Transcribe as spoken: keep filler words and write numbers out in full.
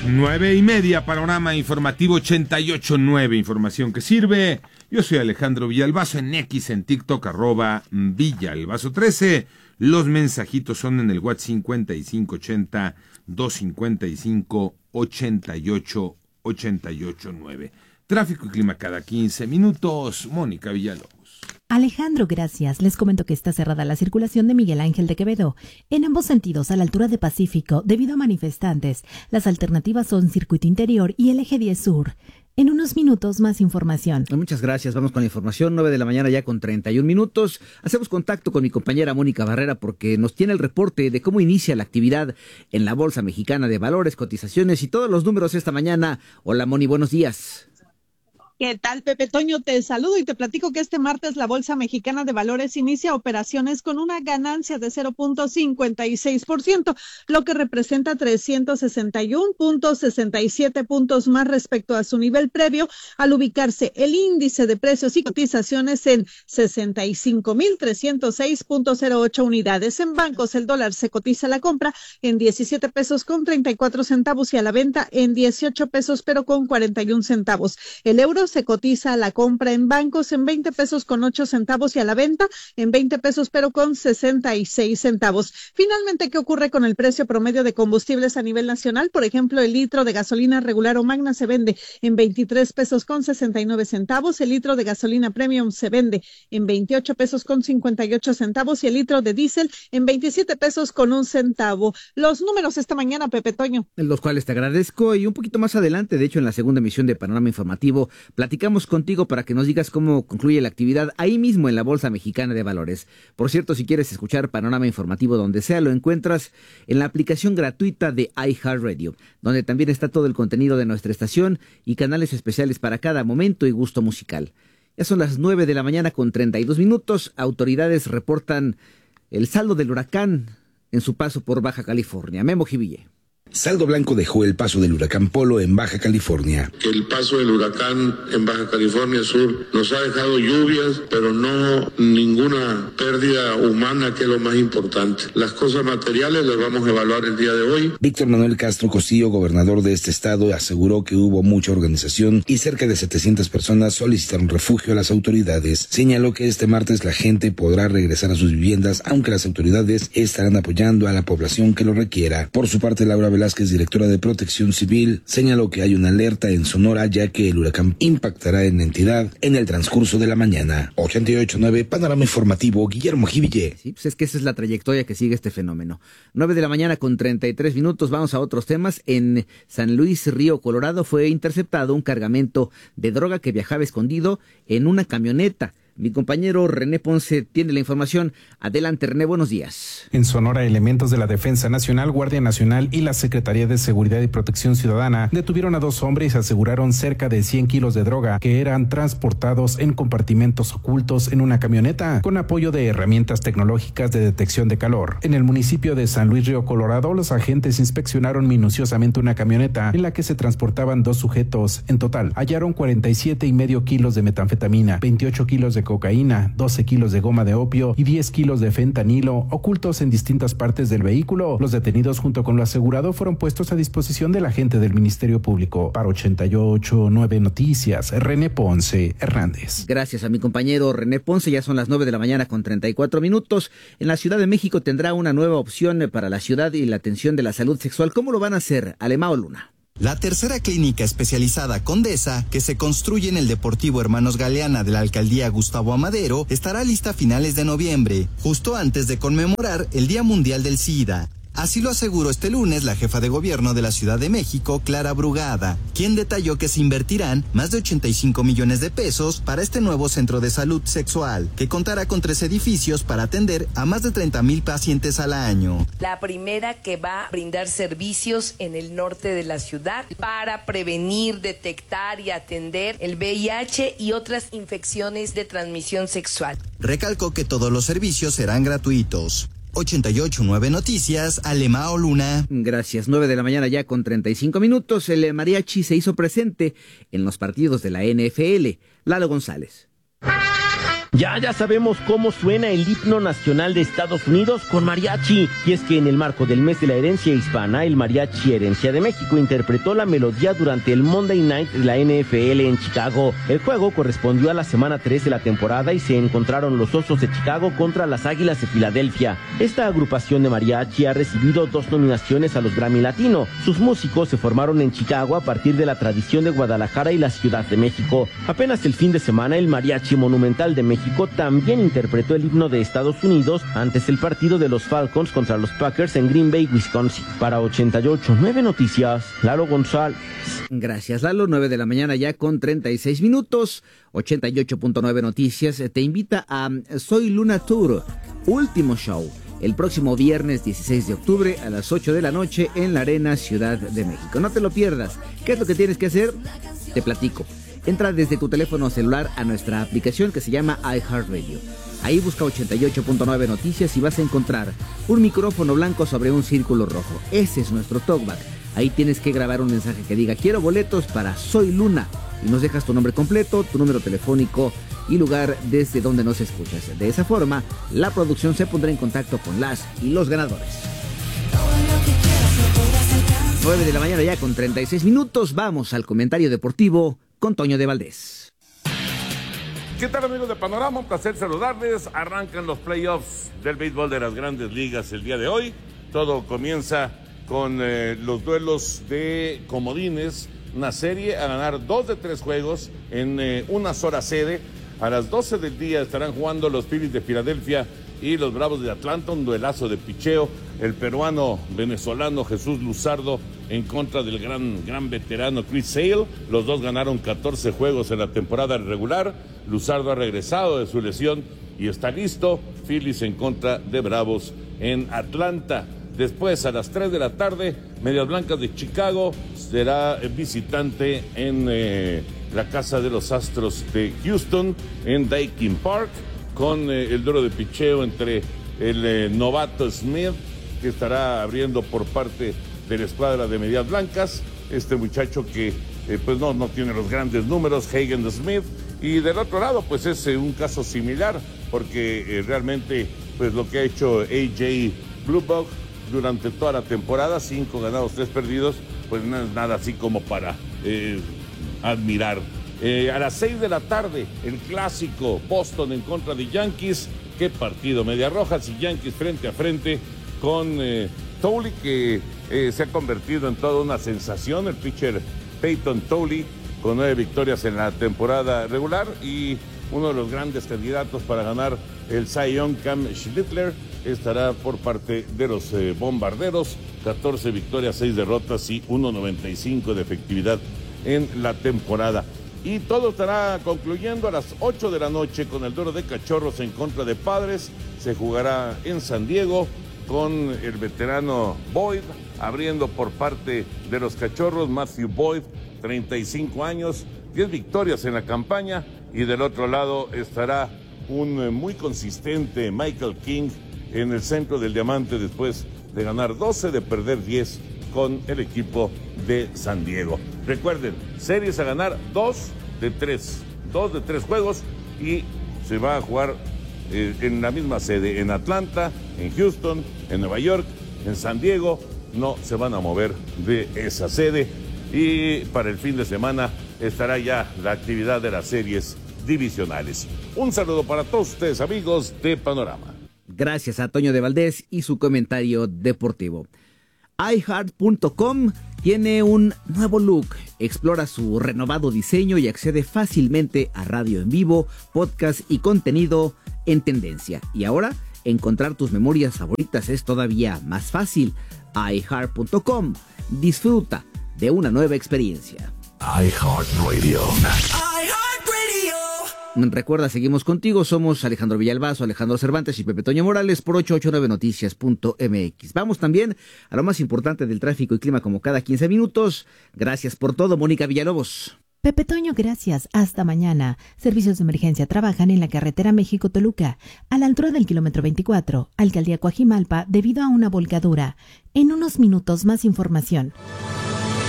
Nueve y media, panorama informativo ochenta y ocho punto nueve, información que sirve. Yo soy Alejandro Villalbazo, en X, en TikTok, arroba Villalbazo trece. Los mensajitos son en el WhatsApp cincuenta y cinco ochenta, doscientos cincuenta y cinco, ochenta y ocho, ochenta y ocho nueve. Tráfico y clima cada quince minutos. Mónica Villalobos. Alejandro, gracias. Les comento que está cerrada la circulación de Miguel Ángel de Quevedo en ambos sentidos a la altura de Pacífico debido a manifestantes. Las alternativas son Circuito Interior y el Eje diez Sur. En unos minutos más información. Muchas gracias. Vamos con la información. nueve de la mañana ya con treinta y un minutos. Hacemos contacto con mi compañera Mónica Barrera porque nos tiene el reporte de cómo inicia la actividad en la Bolsa Mexicana de Valores, cotizaciones y todos los números esta mañana. Hola Moni, buenos días. ¿Qué tal, Pepe Toño? Te saludo y te platico que este martes la Bolsa Mexicana de Valores inicia operaciones con una ganancia de cero punto cincuenta y seis por ciento, lo que representa trescientos sesenta y uno punto sesenta y siete puntos más respecto a su nivel previo, al ubicarse el índice de precios y cotizaciones en sesenta y cinco mil trescientos seis punto cero ocho unidades. En bancos, el dólar se cotiza a la compra en diecisiete pesos con treinta y cuatro centavos y a la venta en dieciocho pesos pero con cuarenta y un centavos. El euro se cotiza a la compra en bancos en veinte pesos con ocho centavos y a la venta en veinte pesos pero con sesenta y seis centavos. Finalmente, ¿qué ocurre con el precio promedio de combustibles a nivel nacional? Por ejemplo, el litro de gasolina regular o magna se vende en veintitrés pesos con sesenta y nueve centavos, el litro de gasolina premium se vende en veintiocho pesos con cincuenta y ocho centavos y el litro de diésel en veintisiete pesos con un centavo. Los números esta mañana, Pepe Toño. Los cuales te agradezco y un poquito más adelante, de hecho en la segunda emisión de Panorama Informativo, platicamos contigo para que nos digas cómo concluye la actividad ahí mismo en la Bolsa Mexicana de Valores. Por cierto, si quieres escuchar Panorama Informativo donde sea, lo encuentras en la aplicación gratuita de iHeartRadio, donde también está todo el contenido de nuestra estación y canales especiales para cada momento y gusto musical. Ya son las nueve de la mañana con treinta y dos minutos. Autoridades reportan el saldo del huracán en su paso por Baja California. Memo Jiville. Saldo blanco dejó el paso del huracán Polo en Baja California. El paso del huracán en Baja California Sur nos ha dejado lluvias, pero no ninguna pérdida humana, que es lo más importante. Las cosas materiales las vamos a evaluar el día de hoy. Víctor Manuel Castro Costillo, gobernador de este estado, aseguró que hubo mucha organización y cerca de setecientas personas solicitaron refugio a las autoridades. Señaló que este martes la gente podrá regresar a sus viviendas, aunque las autoridades estarán apoyando a la población que lo requiera. Por su parte, Laura Velázquez, directora de Protección Civil, señaló que hay una alerta en Sonora ya que el huracán impactará en la entidad en el transcurso de la mañana. ochenta y ocho punto nueve, Panorama Informativo, Guillermo Jiville. Sí, pues es que esa es la trayectoria que sigue este fenómeno. nueve de la mañana con treinta y tres minutos, vamos a otros temas. En San Luis Río Colorado fue interceptado un cargamento de droga que viajaba escondido en una camioneta. Mi compañero René Ponce tiene la información. Adelante, René, buenos días. En Sonora, elementos de la Defensa Nacional, Guardia Nacional y la Secretaría de Seguridad y Protección Ciudadana detuvieron a dos hombres y aseguraron cerca de cien kilos de droga que eran transportados en compartimentos ocultos en una camioneta con apoyo de herramientas tecnológicas de detección de calor. En el municipio de San Luis Río Colorado, los agentes inspeccionaron minuciosamente una camioneta en la que se transportaban dos sujetos. En total, hallaron cuarenta y siete y medio kilos de metanfetamina, veintiocho kilos de cocaína, doce kilos de goma de opio y diez kilos de fentanilo ocultos en distintas partes del vehículo. Los detenidos junto con lo asegurado fueron puestos a disposición del agente del Ministerio Público. Para ochenta y ocho punto nueve Noticias, René Ponce Hernández. Gracias a mi compañero René Ponce. Ya son las nueve de la mañana con treinta y cuatro minutos. En la Ciudad de México tendrá una nueva opción para la ciudad y la atención de la salud sexual. ¿Cómo lo van a hacer? Alemao Luna. La tercera clínica especializada Condesa, que se construye en el Deportivo Hermanos Galeana de la Alcaldía Gustavo Amadero, estará lista a finales de noviembre, justo antes de conmemorar el Día Mundial del SIDA. Así lo aseguró este lunes la jefa de gobierno de la Ciudad de México, Clara Brugada, quien detalló que se invertirán más de ochenta y cinco millones de pesos para este nuevo centro de salud sexual, que contará con tres edificios para atender a más de treinta mil pacientes al año. La primera que va a brindar servicios en el norte de la ciudad para prevenir, detectar y atender el V I H y otras infecciones de transmisión sexual. Recalcó que todos los servicios serán gratuitos. ochenta y ocho punto nueve Noticias, Alemao Luna. Gracias, nueve de la mañana ya con treinta y cinco minutos. El mariachi se hizo presente en los partidos de la N F L. Lalo González. Ya, ya sabemos cómo suena el himno nacional de Estados Unidos con mariachi. Y es que en el marco del mes de la herencia hispana, el Mariachi Herencia de México interpretó la melodía durante el Monday Night de la N F L en Chicago. El juego correspondió a la semana tres de la temporada y se encontraron los Osos de Chicago contra las Águilas de Filadelfia. Esta agrupación de mariachi ha recibido dos nominaciones a los Grammy Latino. Sus músicos se formaron en Chicago a partir de la tradición de Guadalajara y la Ciudad de México. Apenas el fin de semana, el Mariachi Monumental de México también interpretó el himno de Estados Unidos antes del partido de los Falcons contra los Packers en Green Bay, Wisconsin. Para ochenta y ocho punto nueve Noticias, Lalo González. Gracias, Lalo. nueve de la mañana ya con treinta y seis minutos. ochenta y ocho punto nueve Noticias te invita a Soy Luna Tour, último show, el próximo viernes dieciséis de octubre a las ocho de la noche en la Arena Ciudad de México. No te lo pierdas. ¿Qué es lo que tienes que hacer? Te platico. Entra desde tu teléfono celular a nuestra aplicación que se llama iHeartRadio. Ahí busca ochenta y ocho punto nueve Noticias y vas a encontrar un micrófono blanco sobre un círculo rojo. Ese es nuestro talkback. Ahí tienes que grabar un mensaje que diga quiero boletos para Soy Luna y nos dejas tu nombre completo, tu número telefónico y lugar desde donde nos escuchas. De esa forma, la producción se pondrá en contacto con las y los ganadores. nueve de la mañana ya con treinta y seis minutos. Vamos al comentario deportivo con Toño de Valdés. ¿Qué tal, amigos de Panorama? Un placer saludarles. Arrancan los playoffs del béisbol de las Grandes Ligas el día de hoy. Todo comienza con eh, los duelos de comodines, una serie a ganar dos de tres juegos en eh, una sola sede. A las doce del día estarán jugando los Phillies de Filadelfia y los Bravos de Atlanta, un duelazo de picheo. El peruano venezolano Jesús Luzardo en contra del gran, gran veterano Chris Sale. Los dos ganaron catorce juegos en la temporada regular. Luzardo ha regresado de su lesión y está listo. Phillies en contra de Bravos en Atlanta. Después, a las tres de la tarde, Medias Blancas de Chicago será visitante en eh, la casa de los Astros de Houston, en Daikin Park, con eh, el duelo de picheo entre el eh, novato Smith, que estará abriendo por parte de la escuadra de Medias Blancas, este muchacho que eh, pues no, no tiene los grandes números, Hagen Smith, y del otro lado pues es eh, un caso similar, porque eh, realmente pues lo que ha hecho A J Blubog durante toda la temporada, cinco ganados, tres perdidos, pues no es nada así como para eh, admirar. Eh, a las seis de la tarde, el clásico Boston en contra de Yankees. Qué partido, Medias Rojas y Yankees frente a frente con eh, Tolley, que eh, se ha convertido en toda una sensación, el pitcher Peyton Tolley, con nueve victorias en la temporada regular y uno de los grandes candidatos para ganar el Cy Young, Cam Schlittler, estará por parte de los eh, Bombarderos, catorce victorias, seis derrotas y uno noventa y cinco de efectividad en la temporada. Y todo estará concluyendo a las ocho de la noche con el duelo de Cachorros en contra de Padres. Se jugará en San Diego con el veterano Boyd abriendo por parte de los Cachorros. Matthew Boyd, treinta y cinco años, diez victorias en la campaña. Y del otro lado estará un muy consistente Michael King en el centro del diamante después de ganar doce, de perder diez con el equipo de San Diego. Recuerden, series a ganar dos de tres, dos de tres juegos y se va a jugar eh, en la misma sede, en Atlanta, en Houston, en Nueva York, en San Diego. No se van a mover de esa sede y para el fin de semana estará ya la actividad de las series divisionales. Un saludo para todos ustedes, amigos de Panorama. Gracias a Toño de Valdés y su comentario deportivo. iHeart punto com tiene un nuevo look. Explora su renovado diseño y accede fácilmente a radio en vivo, podcast y contenido en tendencia. Y ahora, encontrar tus memorias favoritas es todavía más fácil. iHeart punto com. Disfruta de una nueva experiencia. iHeartRadio. Recuerda, seguimos contigo, somos Alejandro Villalbazo, Alejandro Cervantes y Pepe Toño Morales por ocho ocho nueve noticias punto m x. Vamos también a lo más importante del tráfico y clima como cada quince minutos. Gracias por todo, Mónica Villalobos. Pepe Toño, gracias. Hasta mañana. Servicios de emergencia trabajan en la carretera México-Toluca, a la altura del kilómetro veinticuatro, Alcaldía Coajimalpa, debido a una volcadura. En unos minutos más información.